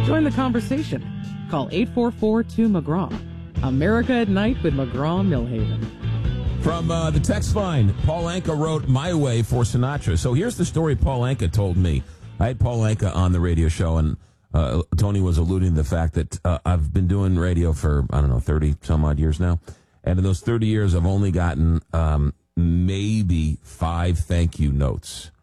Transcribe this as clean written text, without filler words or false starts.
Join the conversation. Call 844-2McGraw. America at Night with McGraw-Milhaven. From the text line, Paul Anka wrote My Way for Sinatra. So here's the story Paul Anka told me. I had Paul Anka on the radio show, and Tony was alluding to the fact that I've been doing radio for, 30-some-odd years now. And in those 30 years, I've only gotten maybe 5 thank you notes.